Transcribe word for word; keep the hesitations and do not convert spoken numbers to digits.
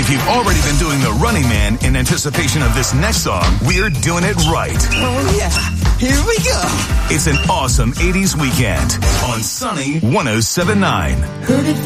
If you've already been doing the Running Man in anticipation of this next song, we're doing it right. Oh, yeah. Here we go. It's an awesome eighties weekend on Sunny one oh seven point nine. Heard it